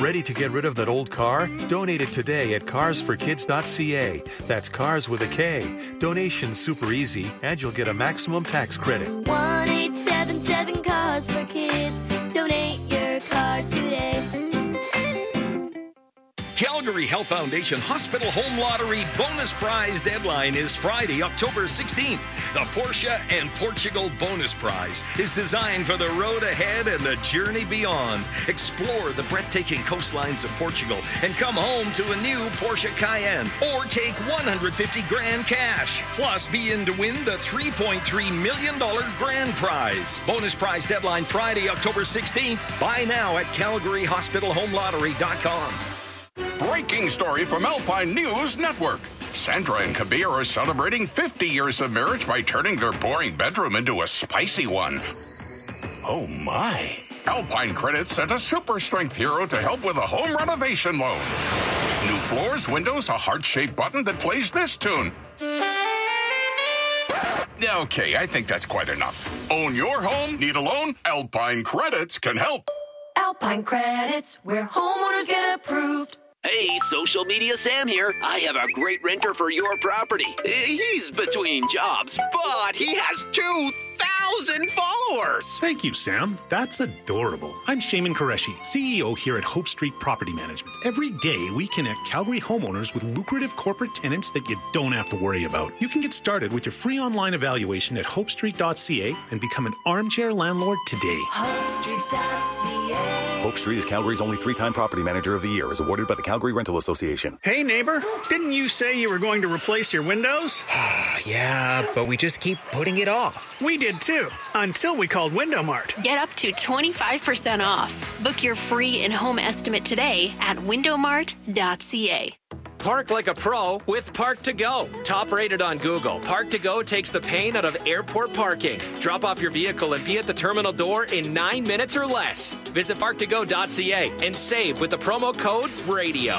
Ready to get rid of that old car? Donate it today at carsforkids.ca. That's cars with a K. Donation's super easy, and you'll get a maximum tax credit. 1-877-CARS-FOR-KIDS. Donate your car today. Calgary Health Foundation Hospital Home Lottery bonus prize deadline is Friday, October 16th. The Porsche and Portugal bonus prize is designed for the road ahead and the journey beyond. Explore the breathtaking coastlines of Portugal and come home to a new Porsche Cayenne, or take $150,000 cash. Plus, be in to win the $3.3 million grand prize. Bonus prize deadline Friday, October 16th. Buy now at CalgaryHospitalHomeLottery.com. Breaking story from Alpine News Network. Sandra and Kabir are celebrating 50 years of marriage by turning their boring bedroom into a spicy one. Oh my. Alpine Credit sent a super strength hero to help with a home renovation loan. New floors, windows, a heart-shaped button that plays this tune. Okay, I think that's quite enough. Own your home? Need a loan? Alpine Credits can help. Alpine Credits, where homeowners get approved. Hey, social media Sam here. I have a great renter for your property. He's between jobs, but he has 2,000 followers. Thank you, Sam. That's adorable. I'm Shaman Qureshi, CEO here at Hope Street Property Management. Every day, we connect Calgary homeowners with lucrative corporate tenants that you don't have to worry about. You can get started with your free online evaluation at hopestreet.ca and become an armchair landlord today. HopeStreet.ca. Hope Street is Calgary's only 3-time property manager of the year, as awarded by the Calgary Rental Association. Hey, neighbor, didn't you say you were going to replace your windows? Yeah, but we just keep putting it off. We did too, until we called Window Mart. Get up to 25% off. Book your free in-home estimate today at windowmart.ca. Park like a pro with Park to Go. Top rated on Google, Park to Go takes the pain out of airport parking. Drop off your vehicle and be at the terminal door in 9 minutes or less. Visit parktogo.ca and save with the promo code RADIO.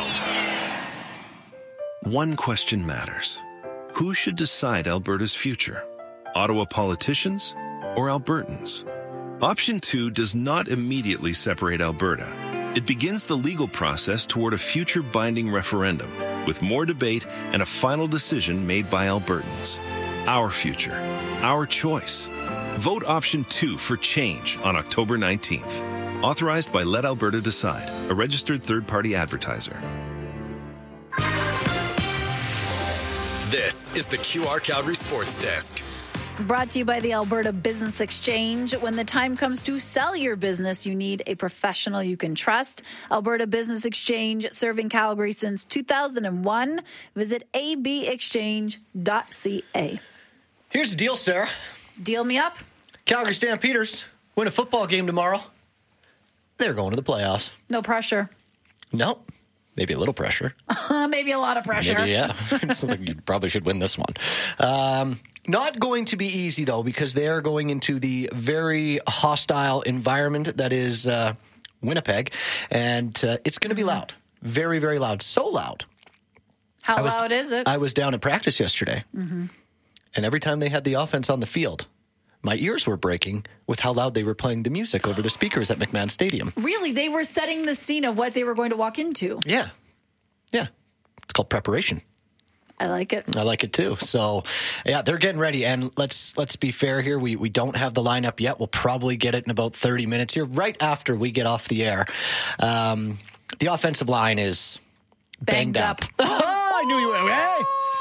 One question matters. Who should decide Alberta's future? Ottawa politicians or Albertans? Option 2 does not immediately separate Alberta. It begins the legal process toward a future binding referendum, with more debate and a final decision made by Albertans. Our future, our choice. Vote option 2 for change on October 19th. Authorized by Let Alberta Decide, a registered third-party advertiser. This is the QR Calgary Sports Desk. Brought to you by the Alberta Business Exchange. When the time comes to sell your business, you need a professional you can trust. Alberta Business Exchange, serving Calgary since 2001. Visit abexchange.ca. Here's the deal, Sarah. Deal me up. Calgary Stampeders win a football game tomorrow. They're going to the playoffs. No pressure. No. Maybe a little pressure. Maybe a lot of pressure. Maybe, yeah. It's like you probably should win this one. Not going to be easy, though, because they are going into the very hostile environment that is Winnipeg, and it's going to be loud. Very, very loud. So loud. How loud is it? I was down at practice yesterday, and every time they had the offense on the field, my ears were breaking with how loud they were playing the music over the speakers at McMahon Stadium. Really? They were setting the scene of what they were going to walk into? Yeah. Yeah. It's called preparation. I like it. I like it too. So, yeah, they're getting ready. And let's be fair here. We don't have the lineup yet. We'll probably get it in about 30 minutes here, right after we get off the air. The offensive line is banged up. I knew you were. Hey!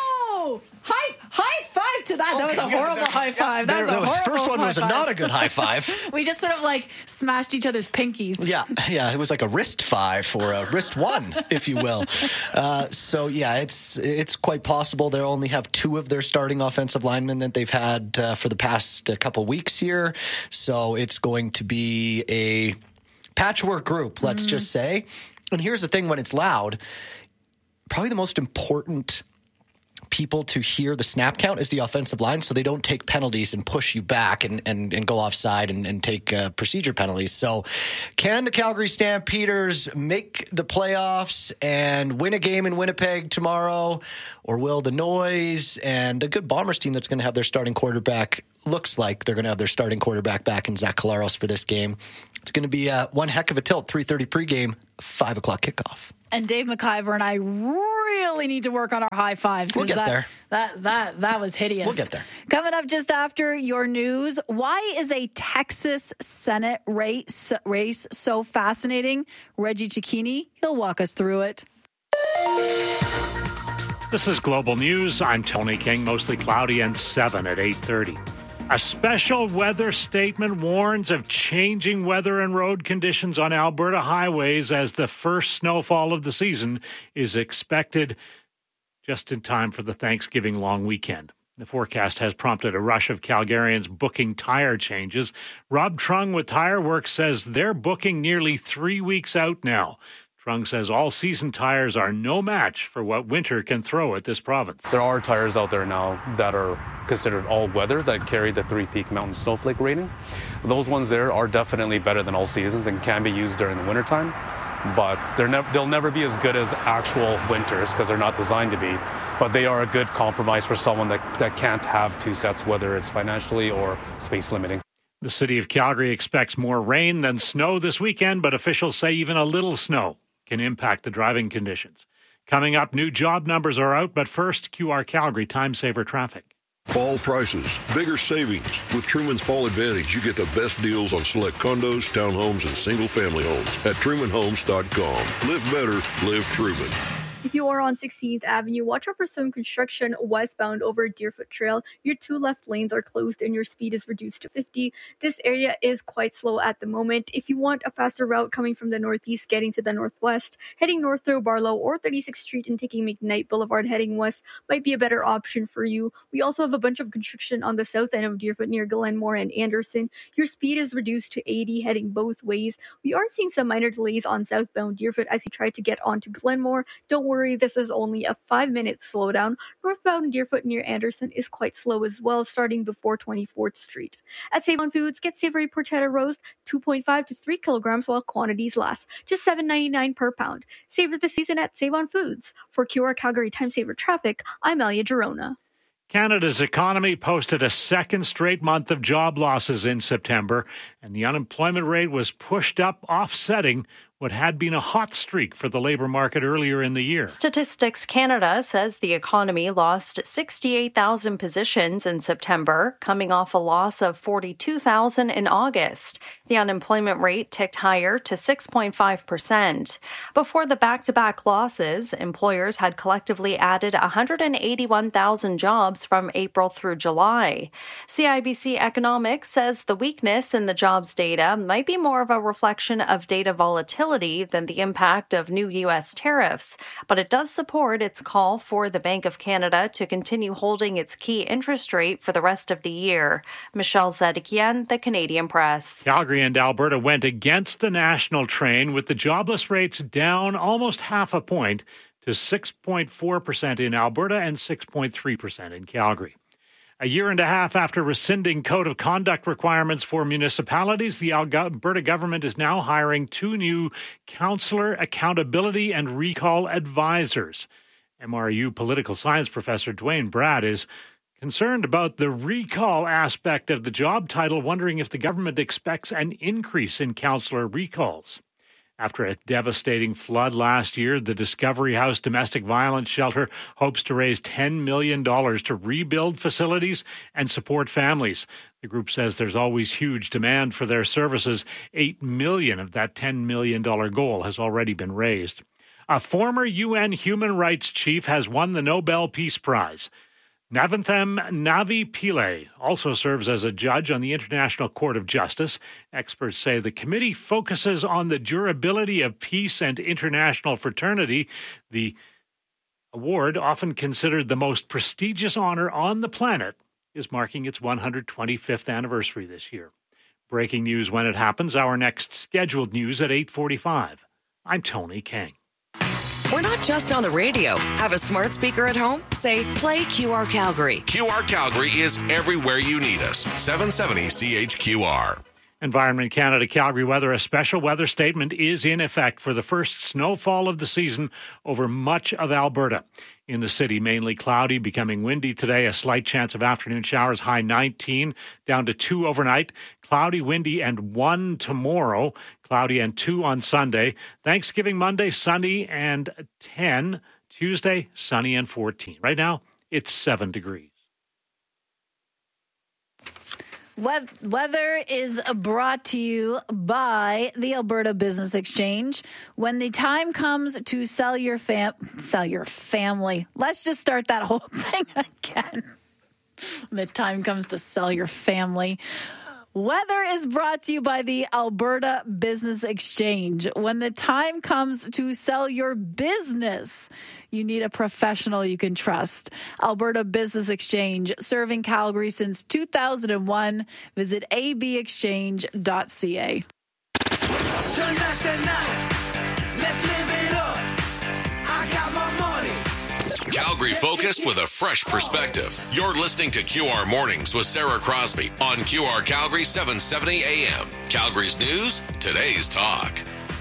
High five to that. That was a horrible high five. That was a horrible first one was not a good high five. We just sort of like smashed each other's pinkies. Yeah. It was like a wrist 5 or a wrist 1, if you will. So, yeah, it's quite possible. They only have 2 of their starting offensive linemen that they've had for the past couple weeks here. So it's going to be a patchwork group, let's just say. And here's the thing, when it's loud, probably the most important people to hear the snap count is the offensive line, so they don't take penalties and push you back and go offside and take procedure penalties. So can the Calgary Stampeders make the playoffs and win a game in Winnipeg tomorrow, or will the noise and a good Bombers team that's going to have their starting quarterback looks like they're going to have their starting quarterback back in Zach Collaros for this game. It's going to be one heck of a tilt. 3:30 pregame, 5 o'clock kickoff. And Dave McIver and I really need to work on our high fives. We'll get there. That was hideous. We'll get there. Coming up just after your news, why is a Texas Senate race so fascinating? Reggie Cicchini, he'll walk us through it. This is Global News. I'm Tony King. Mostly cloudy and 7 at 8:30. A special weather statement warns of changing weather and road conditions on Alberta highways as the first snowfall of the season is expected just in time for the Thanksgiving long weekend. The forecast has prompted a rush of Calgarians booking tire changes. Rob Trung with Tire Works says they're booking nearly 3 weeks out now. Trung says all-season tires are no match for what winter can throw at this province. There are tires out there now that are considered all-weather that carry the 3-peak mountain snowflake rating. Those ones there are definitely better than all seasons and can be used during the wintertime, but they'll never be as good as actual winters because they're not designed to be, but they are a good compromise for someone that can't have two sets, whether it's financially or space limiting. The city of Calgary expects more rain than snow this weekend, but officials say even a little snow can impact the driving conditions. Coming up, new job numbers are out, but first, QR Calgary Time Saver traffic. Fall prices, bigger savings. With Truman's Fall Advantage, you get the best deals on select condos, townhomes, and single-family homes at TrumanHomes.com. Live better, live Truman. If you are on 16th Avenue, watch out for some construction westbound over Deerfoot Trail. Your 2 left lanes are closed and your speed is reduced to 50. This area is quite slow at the moment. If you want a faster route coming from the northeast, getting to the northwest, heading north through Barlow or 36th Street and taking McKnight Boulevard heading west might be a better option for you. We also have a bunch of construction on the south end of Deerfoot near Glenmore and Anderson. Your speed is reduced to 80 heading both ways. We are seeing some minor delays on southbound Deerfoot as you try to get onto Glenmore. Don't worry, this is only a 5-minute slowdown. Northbound Deerfoot near Anderson is quite slow as well, starting before 24th Street. At Save On Foods, get savory porchetta roast, 2.5 to 3 kilograms while quantities last. Just $7.99 per pound. Savor the season at Save On Foods. For QR Calgary Time Saver Traffic, I'm Elia Girona. Canada's economy posted a second straight month of job losses in September, and the unemployment rate was pushed up, offsetting what had been a hot streak for the labor market earlier in the year. Statistics Canada says the economy lost 68,000 positions in September, coming off a loss of 42,000 in August. The unemployment rate ticked higher to 6.5%. Before the back-to-back losses, employers had collectively added 181,000 jobs from April through July. CIBC Economics says the weakness in the jobs data might be more of a reflection of data volatility than the impact of new U.S. tariffs, but it does support its call for the Bank of Canada to continue holding its key interest rate for the rest of the year. Michelle Zedekian, The Canadian Press. Calgary and Alberta went against the national train, with the jobless rates down almost half a point to 6.4% in Alberta and 6.3% in Calgary. A year and a half after rescinding code of conduct requirements for municipalities, the Alberta government is now hiring 2 new counselor accountability and recall advisors. MRU political science professor Dwayne Brad is concerned about the recall aspect of the job title, wondering if the government expects an increase in counselor recalls. After a devastating flood last year, the Discovery House Domestic Violence Shelter hopes to raise $10 million to rebuild facilities and support families. The group says there's always huge demand for their services. $8 million of that $10 million goal has already been raised. A former UN human rights chief has won the Nobel Peace Prize. Navanthem Navi Pillay also serves as a judge on the International Court of Justice. Experts say the committee focuses on the durability of peace and international fraternity. The award, often considered the most prestigious honor on the planet, is marking its 125th anniversary this year. Breaking news when it happens. Our next scheduled news at 8:45. I'm Tony King. We're not just on the radio. Have a smart speaker at home? Say, play QR Calgary. QR Calgary is everywhere you need us. 770 CHQR. Environment Canada Calgary weather, a special weather statement is in effect for the first snowfall of the season over much of Alberta. In the city, mainly cloudy, becoming windy today, a slight chance of afternoon showers, high 19, down to 2 overnight. Cloudy, windy, and 1 tomorrow. Cloudy and 2 on Sunday. Thanksgiving Monday, sunny and 10. Tuesday, sunny and 14. Right now, it's 7 degrees. Weather is brought to you by the Alberta Business Exchange. When the time comes to sell your family, let's just start that whole thing again. When the time comes to sell your family. Weather is brought to you by the Alberta Business Exchange. When the time comes to sell your business, you need a professional you can trust. Alberta Business Exchange, serving Calgary since 2001. Visit abexchange.ca. Tonight's the night. Let's live it up. I got my money. Calgary focused with a fresh perspective. You're listening to QR Mornings with Sarah Crosby on QR Calgary 770 AM. Calgary's news, today's talk.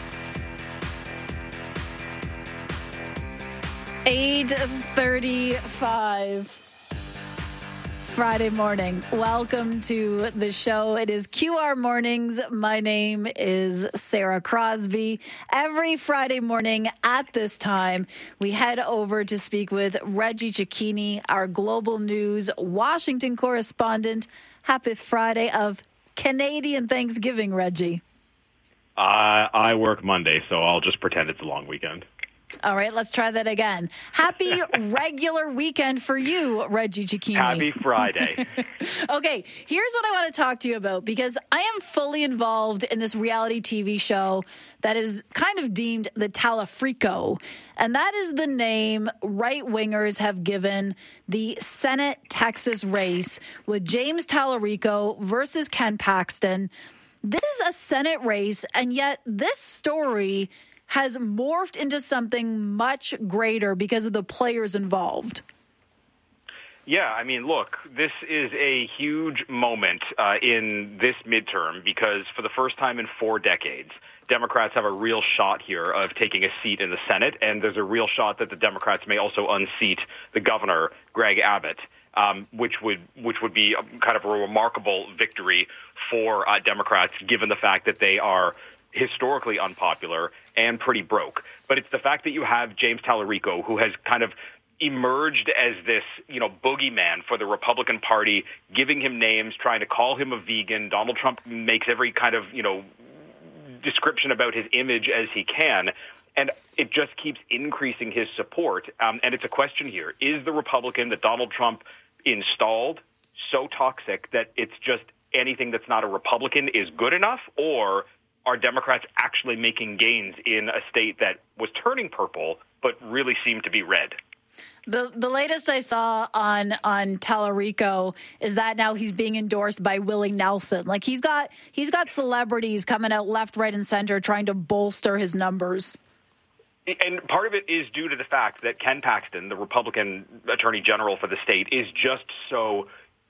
8:35 Friday morning. Welcome to the show. It is QR Mornings. My name is Sarah Crosby. Every Friday morning at this time, we head over to speak with Reggie Cecchini, our Global News Washington correspondent. Happy Friday of Canadian Thanksgiving, Reggie. I work Monday, so I'll just pretend it's a long weekend. All right, let's try that again. Happy regular weekend for you, Reggie Cecchini. Happy Friday. Okay, here's what I want to talk to you about, because I am fully involved in this reality TV show that is kind of deemed the Talafrico, and that is the name right-wingers have given the Senate Texas race with James Talarico versus Ken Paxton. This is a Senate race, and yet this story has morphed into something much greater because of the players involved. Yeah, I mean, look, this is a huge moment in this midterm because for the first time in 4 decades, Democrats have a real shot here of taking a seat in the Senate, and there's a real shot that the Democrats may also unseat the governor, Greg Abbott, which would be kind of a remarkable victory for Democrats, given the fact that they are historically unpopular and pretty broke. But it's the fact that you have James Talarico, who has kind of emerged as this, boogeyman for the Republican Party, giving him names, trying to call him a vegan. Donald Trump makes every kind of, description about his image as he can. And it just keeps increasing his support. And it's a question here. Is the Republican that Donald Trump installed so toxic that it's just anything that's not a Republican is good enough? Or are Democrats actually making gains in a state that was turning purple but really seemed to be red? The latest I saw on Talarico is that now he's being endorsed by Willie Nelson. Like he's got celebrities coming out left, right, and center trying to bolster his numbers. And part of it is due to the fact that Ken Paxton, the Republican Attorney General for the state, is just so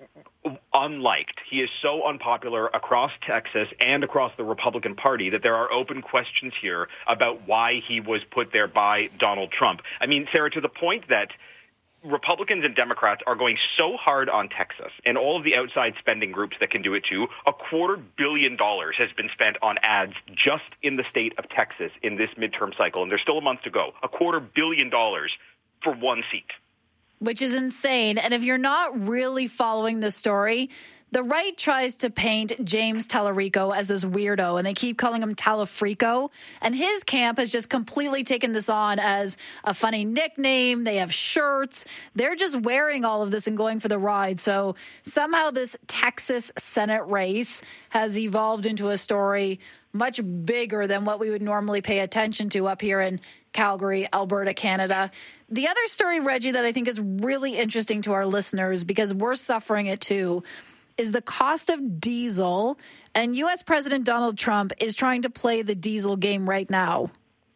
unliked. He is so unpopular across Texas and across the Republican Party that there are open questions here about why he was put there by Donald Trump. I mean, Sarah, to the point that Republicans and Democrats are going so hard on Texas and all of the outside spending groups that can do it too, $250 million has been spent on ads just in the state of Texas in this midterm cycle, and there's still a month to go. $250 million for one seat. Which is insane. And if you're not really following the story, the right tries to paint James Talarico as this weirdo, and they keep calling him Talafrico. And his camp has just completely taken this on as a funny nickname. They have shirts. They're just wearing all of this and going for the ride. So somehow this Texas Senate race has evolved into a story much bigger than what we would normally pay attention to up here in Calgary, Alberta, Canada. The other story, Reggie, that I think is really interesting to our listeners because we're suffering it too, is the cost of diesel. And U.S. President Donald Trump is trying to play the diesel game right now.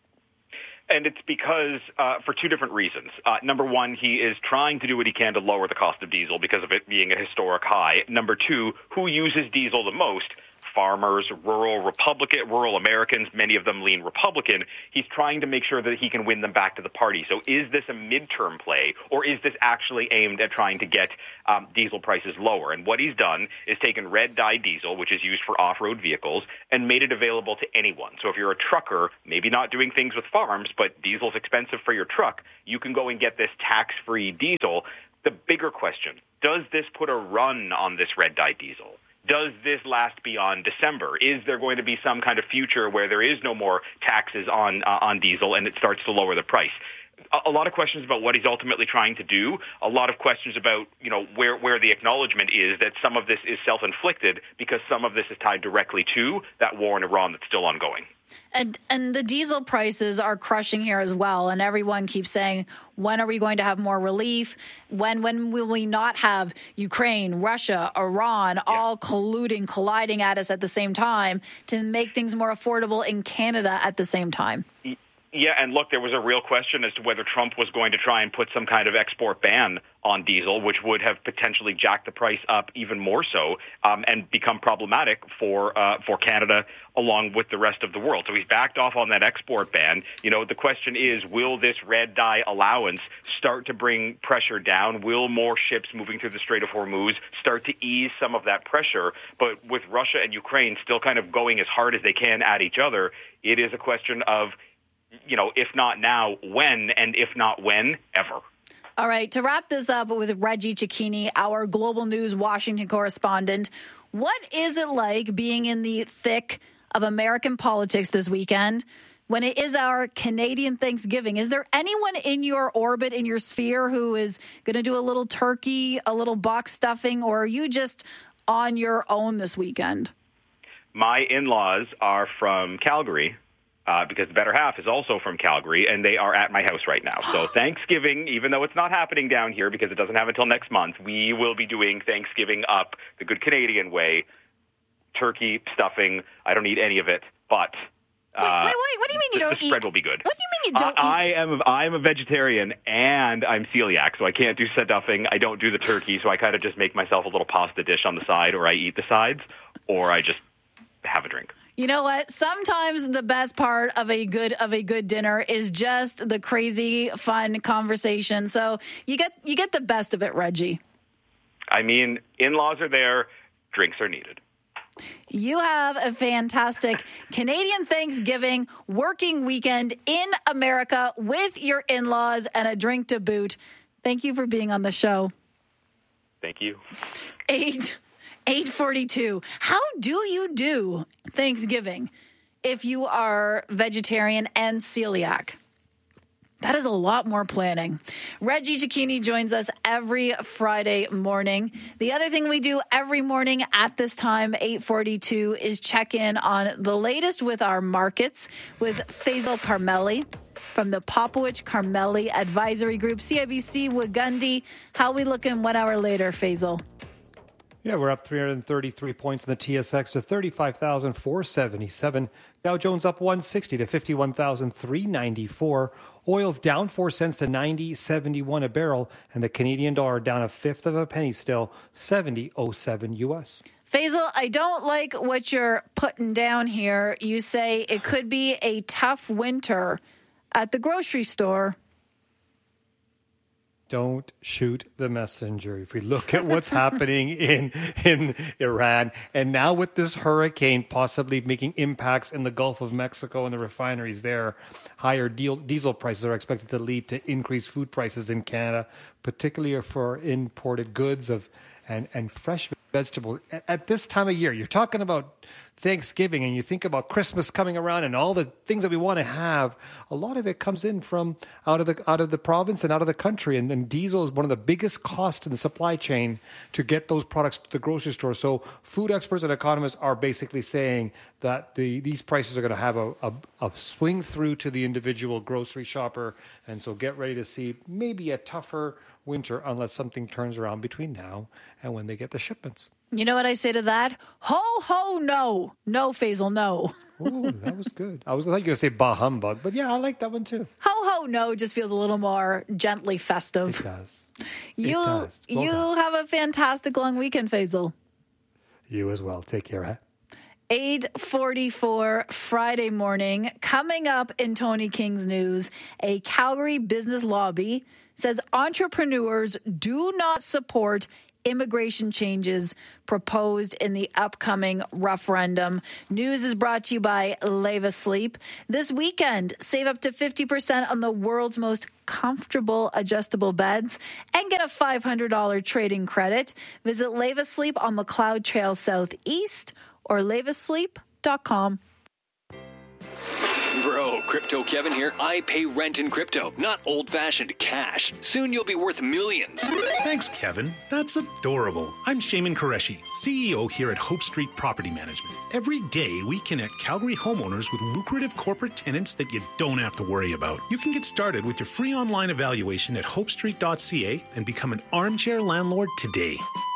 And it's because for 2 different reasons. Number one, he is trying to do what he can to lower the cost of diesel because of it being a historic high. Number 2, who uses diesel the most? farmers, rural Americans, many of them lean Republican. He's trying to make sure that he can win them back to the party. So is this a midterm play, or is this actually aimed at trying to get diesel prices lower? And what he's done is taken red dye diesel, which is used for off-road vehicles, and made it available to anyone. So if you're a trucker, maybe not doing things with farms, but diesel's expensive for your truck, you can go and get this tax-free diesel. The bigger question, does this put a run on this red dye diesel? Does this last beyond December? Is there going to be some kind of future where there is no more taxes on diesel and it starts to lower the price? A lot of questions about what he's ultimately trying to do. A lot of questions about, where the acknowledgement is that some of this is self-inflicted because some of this is tied directly to that war in Iran that's still ongoing. And the diesel prices are crushing here as well. And everyone keeps saying, when are we going to have more relief? When will we not have Ukraine, Russia, Iran all colliding at us at the same time to make things more affordable in Canada at the same time? Yeah, and look, there was a real question as to whether Trump was going to try and put some kind of export ban on diesel, which would have potentially jacked the price up even more so and become problematic for Canada along with the rest of the world. So he's backed off on that export ban. The question is, will this red dye allowance start to bring pressure down? Will more ships moving through the Strait of Hormuz start to ease some of that pressure? But with Russia and Ukraine still kind of going as hard as they can at each other, it is a question of, if not now, when, and if not when, ever. All right, to wrap this up with Reggie Cecchini, our Global News Washington correspondent, what is it like being in the thick of American politics this weekend when it is our Canadian Thanksgiving? Is there anyone in your orbit, in your sphere, who is going to do a little turkey, a little box stuffing, or are you just on your own this weekend? My in-laws are from Calgary. Because the better half is also from Calgary, and they are at my house right now. So Thanksgiving, even though it's not happening down here because it doesn't have until next month, we will be doing Thanksgiving up the good Canadian way. Turkey, stuffing, I don't eat any of it, but... Wait, what do you mean you don't eat? The spread will be good. What do you mean you don't eat? I am a vegetarian, and I'm celiac, so I can't do stuffing. I don't do the turkey, so I kind of just make myself a little pasta dish on the side, or I eat the sides, or I just have a drink. You know what? Sometimes the best part of a good dinner is just the crazy, fun conversation. So you get the best of it, Reggie. I mean, in-laws are there, drinks are needed. You have a fantastic Canadian Thanksgiving working weekend in America with your in-laws and a drink to boot. Thank you for being on the show. Thank you. 8:42. How do you do Thanksgiving if you are vegetarian and celiac? That is a lot more planning. Reggie Cecchini joins us every Friday morning. The other thing we do every morning at this time, 8:42, is check in on the latest with our markets with Faisal Karmeli from the Popowich Karmeli Advisory Group, CIBC Wagundi. How we looking 1 hour later, Faisal? Yeah, we're up 333 points in the TSX to 35,477. Dow Jones up 160 to 51,394. Oil's down 4 cents to 90.71 a barrel, and the Canadian dollar down a fifth of a penny still, 70.07 US. Faisal, I don't like what you're putting down here. You say it could be a tough winter at the grocery store. Don't shoot the messenger. If we look at what's happening in Iran, and now with this hurricane possibly making impacts in the Gulf of Mexico and the refineries there, higher diesel prices are expected to lead to increased food prices in Canada, particularly for imported goods and fresh vegetables. At this time of year, you're talking about Thanksgiving and you think about Christmas coming around and all the things that we want to have. A lot of it comes in from out of the province and out of the country, and then diesel is one of the biggest costs in the supply chain to get those products to the grocery store. So food experts and economists are basically saying that these prices are going to have a swing through to the individual grocery shopper, and so get ready to see maybe a tougher winter unless something turns around between now and when they get the shipments. You know what I say to that? Ho, ho, no. No, Faisal, no. Oh, that was good. I was like you were going to say bah humbug, but yeah, I like that one too. Ho, ho, no just feels a little more gently festive. It does. You have a fantastic long weekend, Faisal. You as well. Take care, huh? 8:44 Friday morning. Coming up in Tony King's news, a Calgary business lobby says entrepreneurs do not support immigration changes proposed in the upcoming referendum. News is brought to you by Leva Sleep. This weekend, save up to 50% on the world's most comfortable adjustable beds and get a $500 trade-in credit. Visit Leva Sleep on McLeod Trail Southeast or levasleep.com. Bro, Crypto Kevin here. I pay rent in crypto, not old-fashioned cash. Soon you'll be worth millions. Thanks, Kevin. That's adorable. I'm Shaman Qureshi, CEO here at Hope Street Property Management. Every day, we connect Calgary homeowners with lucrative corporate tenants that you don't have to worry about. You can get started with your free online evaluation at hopestreet.ca and become an armchair landlord today.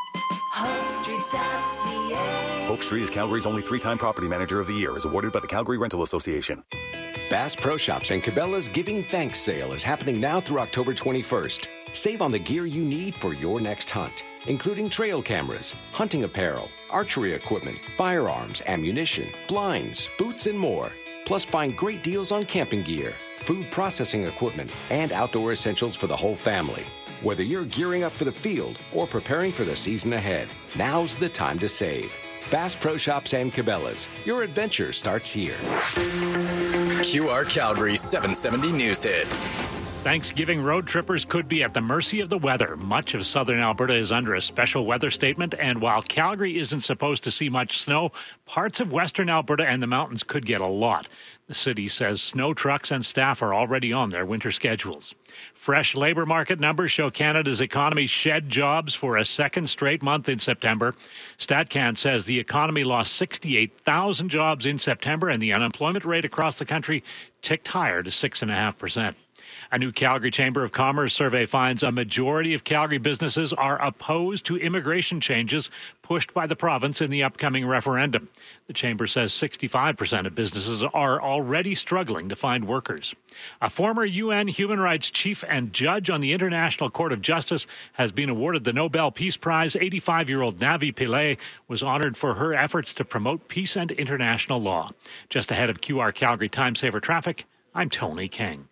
HopeStreet.ca. Hope Street is Calgary's only 3-time property manager of the year, is awarded by the Calgary Rental Association. Bass Pro Shops and Cabela's Giving Thanks sale is happening now through October 21st. Save on the gear you need for your next hunt, including trail cameras, hunting apparel, archery equipment, firearms, ammunition, blinds, boots, and more. Plus, find great deals on camping gear, food processing equipment, and outdoor essentials for the whole family. Whether you're gearing up for the field or preparing for the season ahead, now's the time to save. Bass Pro Shops and Cabela's. Your adventure starts here. QR Calgary 770 News Hit. Thanksgiving road trippers could be at the mercy of the weather. Much of southern Alberta is under a special weather statement, and while Calgary isn't supposed to see much snow, parts of western Alberta and the mountains could get a lot. The city says snow trucks and staff are already on their winter schedules. Fresh labor market numbers show Canada's economy shed jobs for a second straight month in September. StatCan says the economy lost 68,000 jobs in September, and the unemployment rate across the country ticked higher to 6.5%. A new Calgary Chamber of Commerce survey finds a majority of Calgary businesses are opposed to immigration changes pushed by the province in the upcoming referendum. The Chamber says 65% of businesses are already struggling to find workers. A former UN human rights chief and judge on the International Court of Justice has been awarded the Nobel Peace Prize. 85-year-old Navi Pillay was honored for her efforts to promote peace and international law. Just ahead of QR Calgary Time Saver Traffic, I'm Tony King.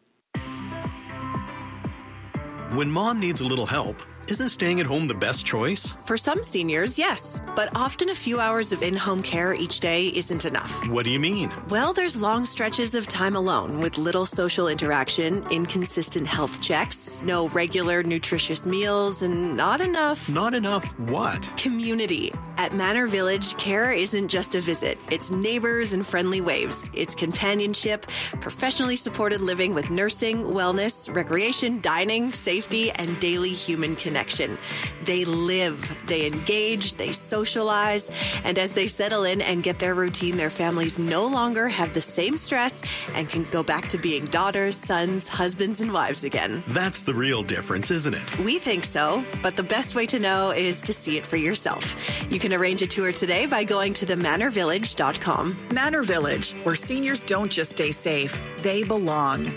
When mom needs a little help, isn't staying at home the best choice? For some seniors, yes. But often a few hours of in-home care each day isn't enough. What do you mean? Well, there's long stretches of time alone with little social interaction, inconsistent health checks, no regular nutritious meals, and not enough... Not enough what? Community. At Manor Village, care isn't just a visit. It's neighbors and friendly waves. It's companionship, professionally supported living with nursing, wellness, recreation, dining, safety, and daily human connection. They live, they engage, they socialize, and as they settle in and get their routine, their families no longer have the same stress and can go back to being daughters, sons, husbands, and wives again. That's the real difference, isn't it? We think so, but the best way to know is to see it for yourself. You can arrange a tour today by going to themanorvillage.com. Manor Village, where seniors don't just stay safe, they belong.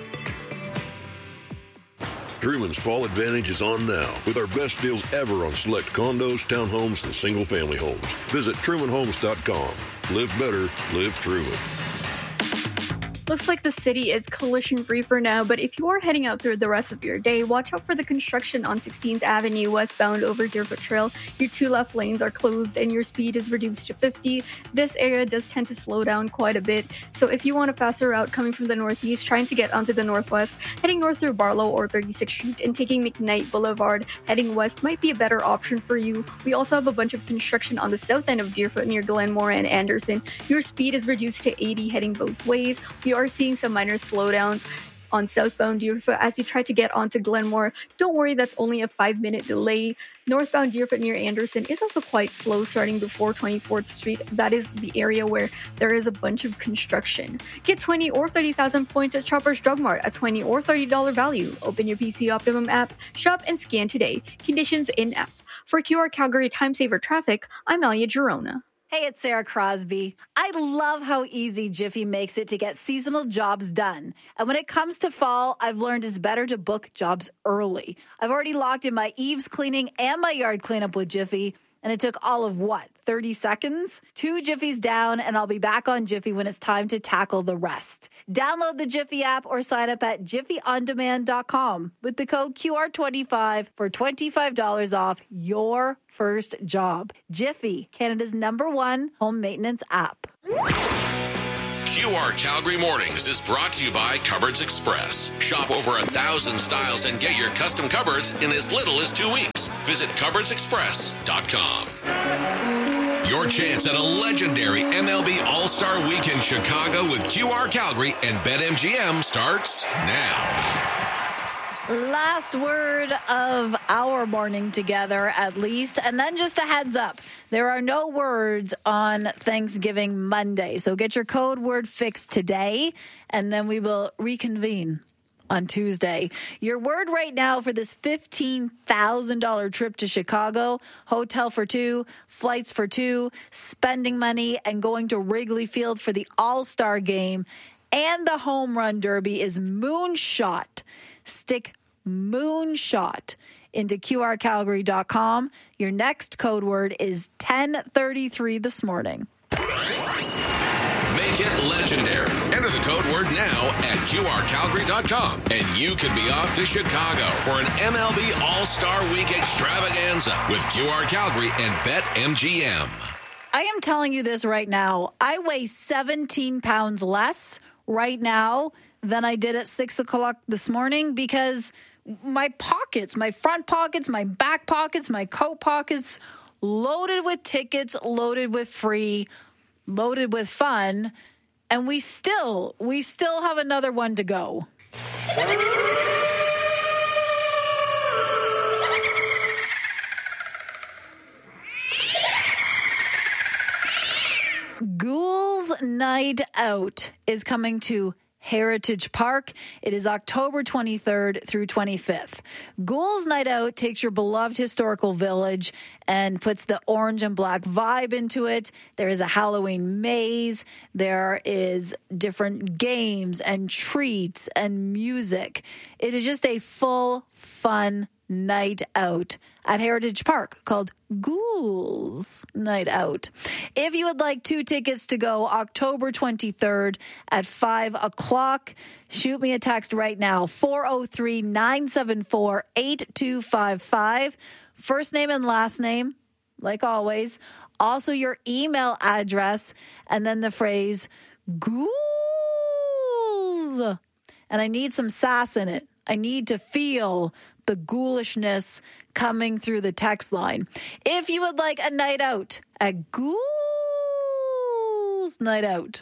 Truman's Fall Advantage is on now with our best deals ever on select condos, townhomes, and single-family homes. Visit trumanhomes.com. Live better, live Truman. Looks like the city is collision-free for now, but if you are heading out through the rest of your day, watch out for the construction on 16th Avenue westbound over Deerfoot Trail. Your two left lanes are closed and your speed is reduced to 50. This area does tend to slow down quite a bit, so if you want a faster route coming from the northeast, trying to get onto the northwest, heading north through Barlow or 36th Street and taking McKnight Boulevard heading west might be a better option for you. We also have a bunch of construction on the south end of Deerfoot near Glenmore and Anderson. Your speed is reduced to 80 heading both ways. We are seeing some minor slowdowns on southbound Deerfoot as you try to get onto Glenmore. Don't worry, that's only a 5-minute delay. Northbound Deerfoot near Anderson is also quite slow starting before 24th Street. That is the area where there is a bunch of construction. Get 20 or 30,000 points at Shoppers Drug Mart at $20 or $30 value. Open your PC Optimum app, shop and scan today. Conditions in app. For QR Calgary Time Saver Traffic, I'm Alia Girona. Hey, it's Sarah Crosby. I love how easy Jiffy makes it to get seasonal jobs done. And when it comes to fall, I've learned it's better to book jobs early. I've already locked in my eaves cleaning and my yard cleanup with Jiffy, and it took all of, 30 seconds. 2 Jiffies down, and I'll be back on Jiffy when it's time to tackle the rest. Download the Jiffy app or sign up at jiffyondemand.com with the code QR25 for $25 off your first job. Jiffy, Canada's #1 home maintenance app. QR Calgary Mornings is brought to you by Cupboards Express. Shop over 1,000 styles and get your custom cupboards in as little as 2 weeks. Visit cupboardsexpress.com. Your chance at a legendary MLB All-Star Week in Chicago with QR Calgary and BetMGM starts now. Last word of our morning together, at least. And then just a heads up, there are no words on Thanksgiving Monday. So get your code word fixed today, and then we will reconvene on Tuesday. Your word right now for this $15,000 trip to Chicago: hotel for 2, flights for 2, spending money, and going to Wrigley Field for the All-Star Game and the Home Run Derby is moonshot. Stick moonshot into QRCalgary.com. Your next code word is 1033 this morning. Make it legendary. Enter the code word now at QRCalgary.com, and you could be off to Chicago for an MLB All-Star Week extravaganza with QR Calgary and BetMGM. I am telling you this right now. I weigh 17 pounds less right now than I did at 6 o'clock this morning because my pockets, my front pockets, my back pockets, my coat pockets, loaded with tickets, loaded with free, loaded with fun, and we still have another one to go. Ghouls Night Out is coming to Heritage Park. It is October 23rd through 25th. Ghouls Night Out takes your beloved historical village and puts the orange and black vibe into it. There is a Halloween maze. There is different games and treats and music. It is just a full, fun night out at Heritage Park called Ghouls Night Out. If you would like 2 tickets to go October 23rd at 5 o'clock, shoot me a text right now, 403-974-8255. First name and last name, like always. Also your email address, and then the phrase, Ghouls. And I need some sass in it. I need to feel the ghoulishness coming through the text line. If you would like a night out at Ghouls Night Out,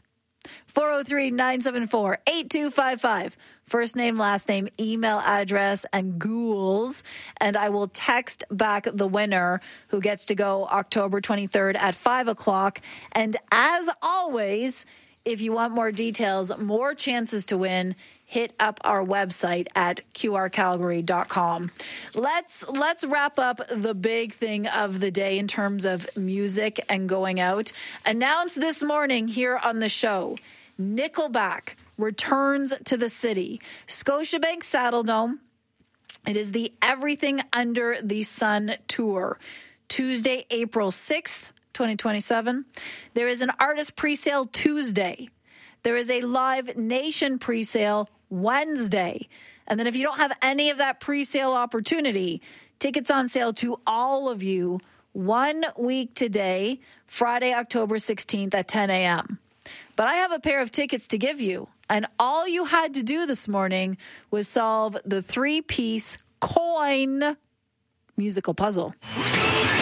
403-974-8255. First name, last name, email address, and Ghouls. And I will text back the winner who gets to go October 23rd at 5 o'clock. And as always, if you want more details, more chances to win, hit up our website at qrcalgary.com. Let's wrap up the big thing of the day in terms of music and going out. Announced this morning here on the show, Nickelback returns to the city. Scotiabank Saddledome. It is the Everything Under the Sun tour. Tuesday, April 6th, 2027. There is an artist presale Tuesday. There is a Live Nation presale Wednesday. And then if you don't have any of that presale opportunity, tickets on sale to all of you 1 week today, Friday, October 16th at 10 a.m. But I have a pair of tickets to give you. And all you had to do this morning was solve the 3-piece coin musical puzzle.